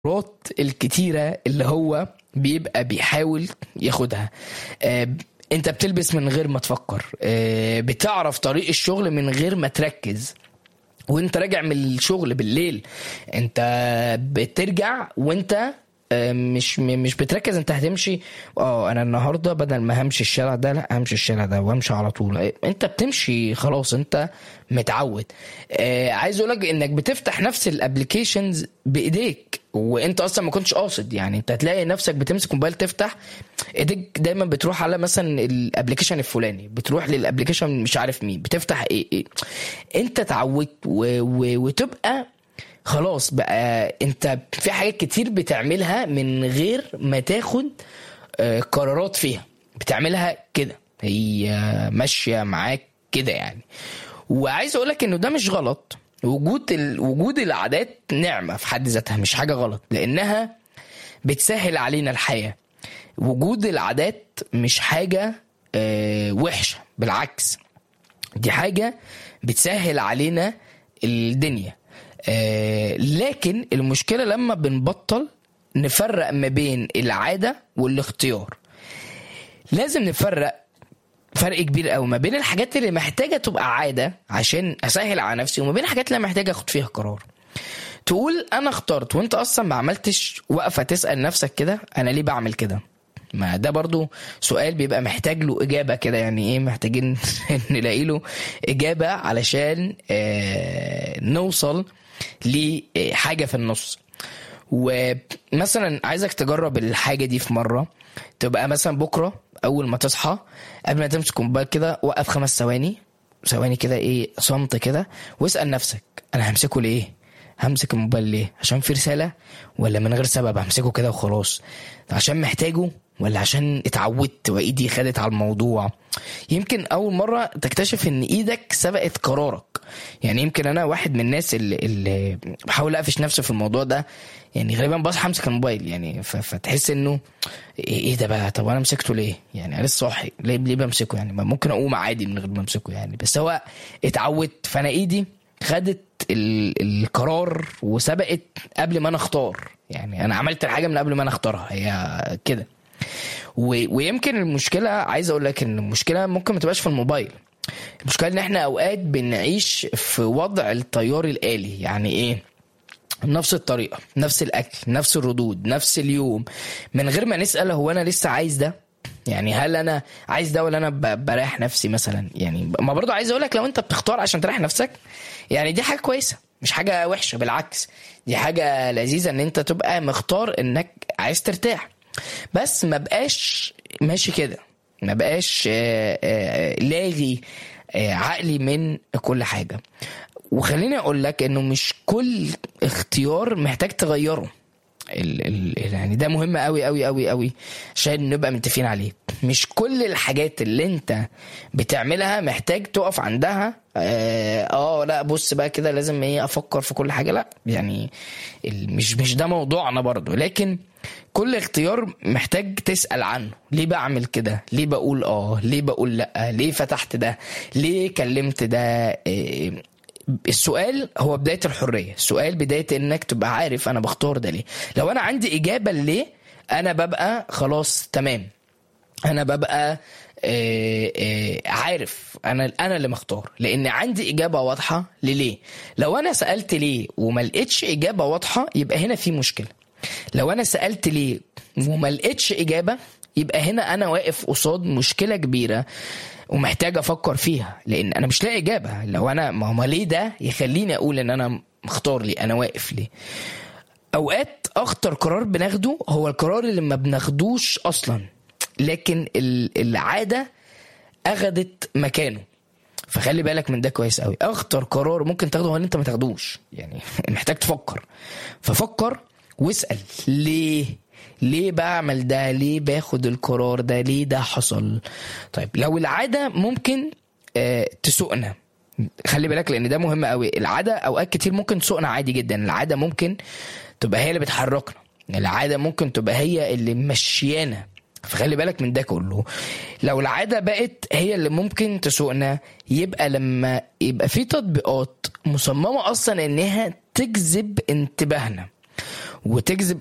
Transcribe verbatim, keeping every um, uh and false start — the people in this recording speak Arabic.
القرارات الكتيرة اللي هو بيبقى بيحاول ياخدها. آه انت بتلبس من غير ما تفكر، آه بتعرف طريق الشغل من غير ما تركز، وانت راجع من الشغل بالليل انت بترجع وانت مش مش بتركز انت هتمشي. اه انا النهارده بدل ما همشي الشارع ده لا همشي الشارع ده وامشي على طول. انت بتمشي خلاص انت متعود. آه عايز اقولك انك بتفتح نفس الابليكيشنز بايديك وانت اصلا ما كنتش قاصد. يعني انت هتلاقي نفسك بتمسك موبايل تفتح ايديك دايما بتروح على مثلا الابليكيشن الفلاني، بتروح للابليكيشن مش عارف مين، بتفتح ايه, إيه. انت اتعودت وتبقى خلاص بقى انت في حاجات كتير بتعملها من غير ما تاخد قرارات فيها، بتعملها كده هي ماشية معاك كده يعني. وعايز اقولك انه ده مش غلط. وجود ال... وجود العادات نعمة في حد ذاتها، مش حاجة غلط، لانها بتسهل علينا الحياة. وجود العادات مش حاجة اه وحشة، بالعكس دي حاجة بتسهل علينا الدنيا. آه لكن المشكلة لما بنبطل نفرق ما بين العادة والاختيار. لازم نفرق فرق كبير قوي ما بين الحاجات اللي محتاجة تبقى عادة عشان أسهل على نفسي، وما بين الحاجات اللي محتاجة أخد فيها قرار. تقول أنا اخترت وانت أصلا ما عملتش وقفة تسأل نفسك كده أنا ليه بعمل كده؟ ما ده برضو سؤال بيبقى محتاج له إجابة كده. يعني إيه محتاجين نلاقي له إجابة علشان آه نوصل لحاجة في النص. ومثلا عايزك تجرب الحاجة دي في مرة، تبقى مثلا بكرة أول ما تصحى قبل ما تمسك موبايل كده وقف خمس ثواني ثواني كده ايه صمت كده، واسأل نفسك أنا همسكه ليه؟ همسك الموبايل ليه؟ عشان في رسالة ولا من غير سبب همسكه كده وخلاص؟ عشان محتاجه ولا عشان اتعودت وايدي خدت على الموضوع؟ يمكن اول مرة تكتشف ان ايدك سبقت قرارك. يعني يمكن انا واحد من الناس اللي, اللي بحاول اقفش نفسي في الموضوع ده. يعني غالبا بصحى امسك الموبايل يعني فتحس انه ايه ده بقى؟ طب انا مسكته ليه؟ يعني انا لسه صاحي ليه ليه بمسكه؟ يعني ممكن اقوم عادي من غير ما امسكه يعني، بس هو اتعودت. فانا ايدي خدت القرار وسبقت قبل ما انا اختار. يعني انا عملت الحاجة من قبل ما انا اختارها، هي كده. ويمكن المشكلة عايز اقول لك ان المشكلة ممكن ما تبقاش في الموبايل. المشكلة ان احنا اوقات بنعيش في وضع التيار الآلي. يعني ايه؟ نفس الطريقة، نفس الاكل، نفس الردود، نفس اليوم، من غير ما نسأل هو انا لسه عايز ده؟ يعني هل انا عايز ده ولا انا بريح نفسي مثلا؟ يعني ما برضو عايز اقولك لو انت بتختار عشان تريح نفسك يعني دي حاجة كويسة، مش حاجة وحشة، بالعكس دي حاجة لذيذة ان انت تبقى مختار انك عايز ترتاح. بس ما بقاش ماشي كده، ما بقاش لاغي عقلي من كل حاجة. وخليني اقول لك انه مش كل اختيار محتاج تغيره. ال ال يعني ده مهم قوي قوي قوي قوي عشان نبقى متفقين عليه. مش كل الحاجات اللي انت بتعملها محتاج تقف عندها. اه, آه لا بص بقى كده لازم ايه افكر في كل حاجة، لا يعني مش مش ده موضوعنا برضو. لكن كل اختيار محتاج تسأل عنه. ليه بعمل كده؟ ليه بقول اه؟ ليه بقول لا؟ ليه فتحت ده؟ ليه كلمت ده؟ إيه؟ السؤال هو بداية الحرية. السؤال بداية انك تبقى عارف انا بختار ده ليه. لو انا عندي اجابة ليه انا ببقى خلاص تمام، انا ببقى آه آه عارف انا انا اللي مختار لان عندي اجابة واضحة لليه. لو انا سألت ليه وما لقيتش اجابة واضحة يبقى هنا في مشكلة. لو انا سألت ليه وما لقيتش اجابة يبقى هنا انا واقف قصاد مشكلة كبيرة ومحتاج افكر فيها، لان انا مش لاقي اجابه. لو انا ما هو ليه ده يخليني اقول ان انا مختار ليه، انا واقف ليه. اوقات اخطر قرار بناخده هو القرار اللي ما بناخدوش اصلا لكن العاده اخدت مكانه. فخلي بالك من ده كويس قوي. اخطر قرار ممكن تاخده هو اللي انت ما تاخدوش، يعني محتاج تفكر. ففكر واسال ليه ليه بعمل ده؟ ليه باخد القرار ده؟ ليه ده حصل؟ طيب لو العادة ممكن آه تسوقنا، خلي بالك لان ده مهم قوي. العادة اوقات كتير ممكن تسوقنا عادي جدا. العادة ممكن تبقى هي اللي بتحركنا، العادة ممكن تبقى هي اللي مشيانا. فخلي بالك من ده كله. لو العادة بقت هي اللي ممكن تسوقنا يبقى لما يبقى في تطبيقات مصممة اصلا انها تجذب انتباهنا وتجذب